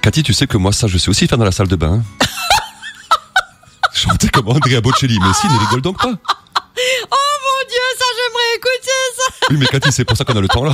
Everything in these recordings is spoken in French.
Cathy, tu sais que moi, ça, je sais aussi faire dans la salle de bain. Chanter comme Andrea Bocelli, mais si, ne rigole donc pas. Oh mon Dieu, ça j'aimerais écouter ça. Oui, mais Cathy, c'est pour ça qu'on a le temps là.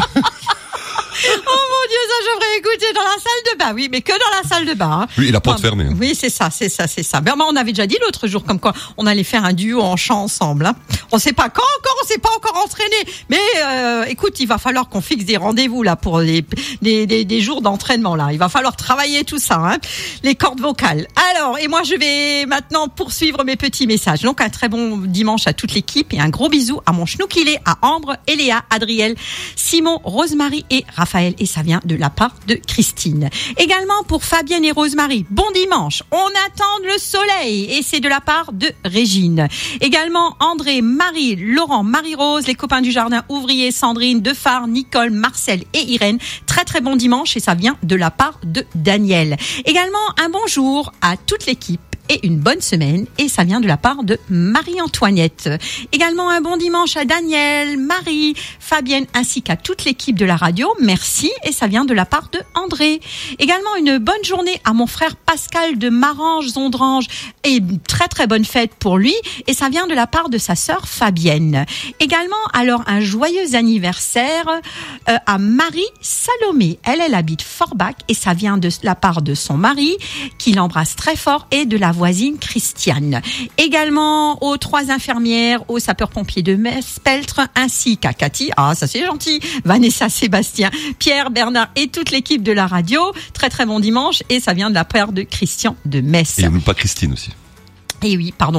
Oh mon Dieu, ça j'aimerais écouter dans la salle de bain. Oui, mais que dans la salle de bain. Hein. Oui, et la porte fermée. Oui, c'est ça. Ben, on avait déjà dit l'autre jour comme quoi on allait faire un duo en chant ensemble. Hein. On sait pas quand encore, on s'est pas encore entraîné. Mais écoute, il va falloir qu'on fixe des rendez-vous là pour des jours d'entraînement là. Il va falloir travailler tout ça, hein. Les cordes vocales. Alors, et moi je vais maintenant poursuivre mes petits messages. Donc un très bon dimanche à toute l'équipe et un gros bisou à mon schnoukilé, à Ambre, Eléa, Adriel, Simon, Rosemary et Raphaël. Et ça vient de la part de Christine. Également pour Fabienne et Rosemary, bon dimanche. On attend le soleil et c'est de la part de Régine. Également André, Marie, Laurent, Marie-Rose, les copains du jardin ouvrier, Sandrine, Defar, Nicole, Marcel et Irène. Très très bon dimanche et ça vient de la part de Daniel. Également un bonjour à toute l'équipe et une bonne semaine et ça vient de la part de Marie-Antoinette. Également un bon dimanche à Daniel, Marie, Fabienne ainsi qu'à toute l'équipe de la radio. Merci et ça vient de la part de André. Également une bonne journée à mon frère Pascal de Marange-Zondrange et une très très bonne fête pour lui et ça vient de la part de sa sœur Fabienne. Également alors un joyeux anniversaire à Marie Salomé. Elle habite Forbach et ça vient de la part de son mari qui l'embrasse très fort et de la voisine Christiane. Également aux 3 infirmières, aux sapeurs-pompiers de Speltre, ainsi qu'à Cathy, ah ça c'est gentil, Vanessa, Sébastien, Pierre, Bernard et toute l'équipe de la radio. Très très bon dimanche et ça vient de la part de Christian de Metz. Et n'oublie pas Christine aussi. Et oui, pardon,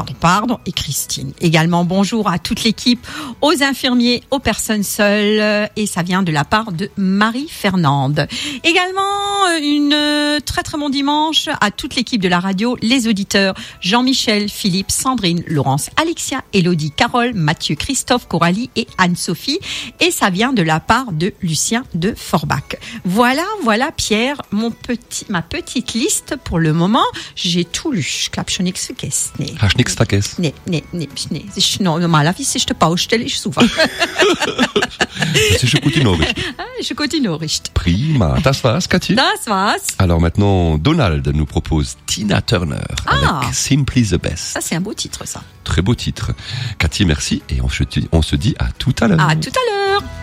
et Christine. Également, bonjour à toute l'équipe, aux infirmiers, aux personnes seules, et ça vient de la part de Marie-Fernande. Également, une très très bon dimanche à toute l'équipe de la radio, les auditeurs, Jean-Michel, Philippe, Sandrine, Laurence, Alexia, Élodie, Carole, Mathieu, Christophe, Coralie et Anne-Sophie, et ça vient de la part de Lucien de Forbach. Voilà, Pierre, ma petite liste pour le moment. J'ai tout lu. Hast nichts vergessen? Nee. Normalerweise ist der Baustelle super. Das ist eine gute Nachricht. Ist eine gute Nachricht. Prima. Das war's, Cathy? Das war's. Alors maintenant, Donald nous propose Tina Turner avec Simply the Best. Ça, c'est un beau titre, ça. Très beau titre. Cathy, merci et on se dit à tout à l'heure. À tout à l'heure.